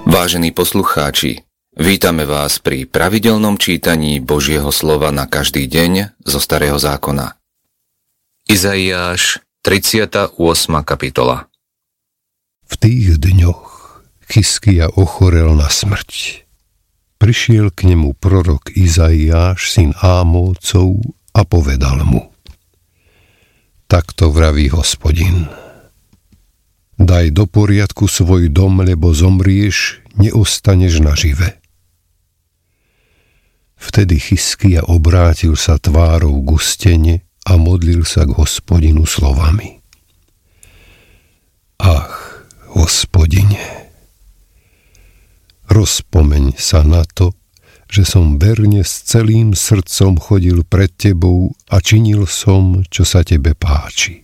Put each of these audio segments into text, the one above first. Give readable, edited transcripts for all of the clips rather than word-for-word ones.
Vážení poslucháči, vítame vás pri pravidelnom čítaní Božieho slova na každý deň zo Starého zákona. Izaiáš, 38. kapitola. V tých dňoch Chizkija ochorel na smrť. Prišiel k nemu prorok Izaiáš, syn Ámócov, a povedal mu: Takto vraví Hospodin: Daj do poriadku svoj dom, lebo zomrieš, neostaneš nažive. Vtedy Chizkija obrátil sa tvárou k stene a modlil sa k Hospodinu slovami: Ach, Hospodine, rozpomeň sa na to, že som verne s celým srdcom chodil pred tebou a činil som, čo sa tebe páči.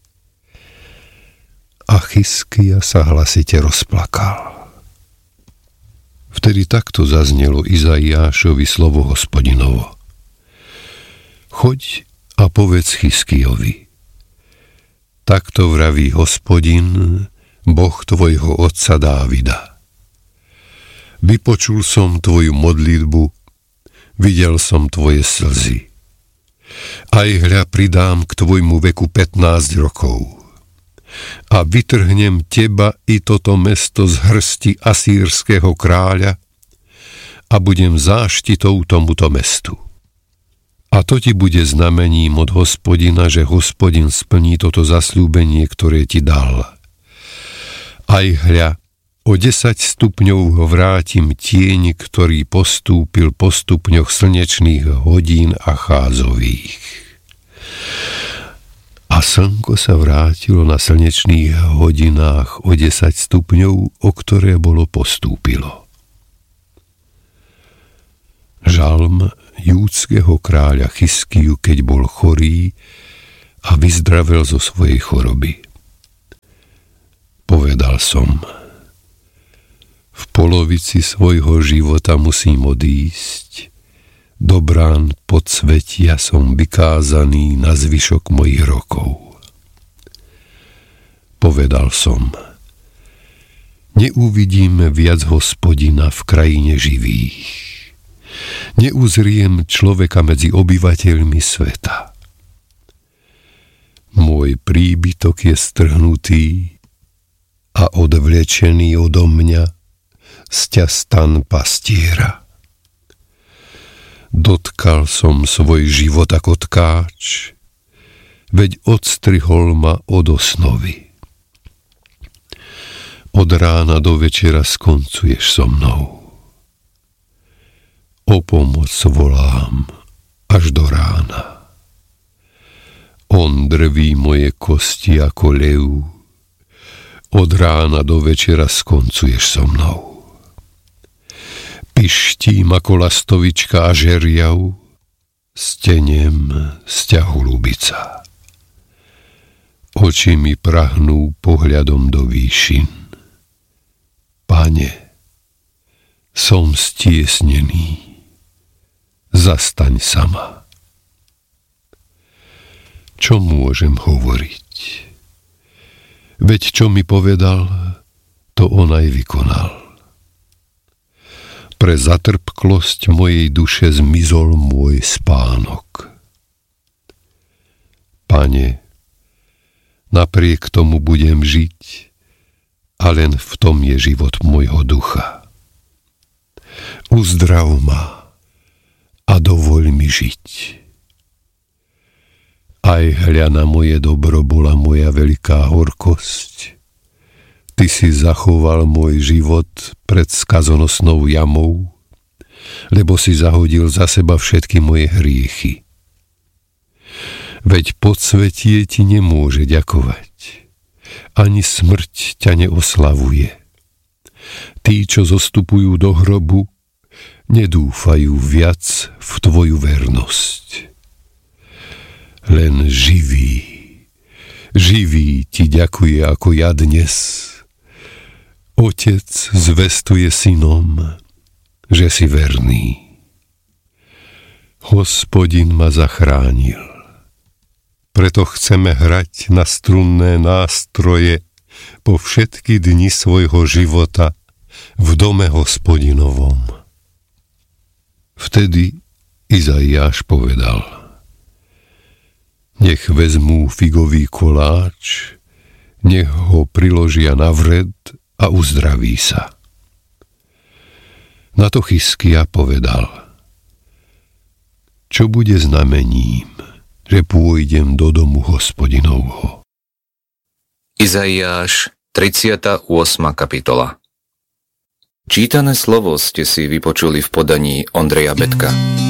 A Chizkija sa hlasite rozplakal. Vtedy takto zaznelo Izaiášovi slovo Hospodinovo: Choď a povedz Chizkijovi: Takto vraví Hospodin, Boh tvojho otca Dávida. Vypočul som tvoju modlitbu, videl som tvoje slzy. Aj hľa pridám k tvojmu veku 15 rokov. A vytrhnem teba i toto mesto z hrsti asýrskeho kráľa a budem záštitou tomuto mestu. A to ti bude znamením od Hospodina, že Hospodin splní toto zasľúbenie, ktoré ti dal. Aj hľa, o 10 stupňov vrátim tieň, ktorý postúpil po stupňoch slnečných hodín Acházových. A slnko sa vrátilo na slnečných hodinách o 10 stupňov, o ktoré bolo postúpilo. Žalm júdskeho kráľa Chizkiju, keď bol chorý a vyzdravel zo svojej choroby. Povedal som: V polovici svojho života musím odísť. Do brán podsvetia som vykázaný na zvyšok mojich rokov. Povedal som: Neuvidíme viac Hospodina v krajine živých. Neuzriem človeka medzi obyvateľmi sveta. Môj príbytok je strhnutý a odvlečený odo mňa sťa stan pastiera. Dotkal som svoj život ako tkáč, veď odstrihol ma od osnovy. Od rána do večera skoncuješ so mnou. O pomoc volám až do rána. On drví moje kosti ako lev. Od rána do večera skoncuješ so mnou. Pištím ako lastovička a žeriav, stenem sťa holubica. Oči mi prahnú pohľadom do výšin. Pane, som stiesnený, zastaň sama. Čo môžem hovoriť? Veď čo mi povedal, to on aj vykonal. Pre zatrpklosť mojej duše zmizol môj spánok. Pane, napriek tomu budem žiť, a len v tom je život môjho ducha. Uzdrav ma a dovoľ mi žiť. Aj hľa na moje dobro bola moja veľká horkosť. Ty si zachoval môj život pred skazonosnou jamou, lebo si zahodil za seba všetky moje hriechy. Veď podsvetie ti nemôže ďakovať, ani smrť ťa neoslavuje. Tí, čo zostupujú do hrobu, nedúfajú viac v tvoju vernosť. Len živý ti ďakuje ako ja dnes. Otec zvestuje synom, že si verný. Hospodin ma zachránil. Preto chceme hrať na strunné nástroje po všetky dni svojho života v dome Hospodinovom. Vtedy Izaiáš povedal: Nech vezmú figový koláč, nech ho priložia na vred a uzdraví sa. Na to Chizkia povedal: Čo bude znamením, že pôjdem do domu Hospodinovho? Izaiáš, 38. kapitola. Čítané slovo ste si vypočuli v podaní Ondreja Betka.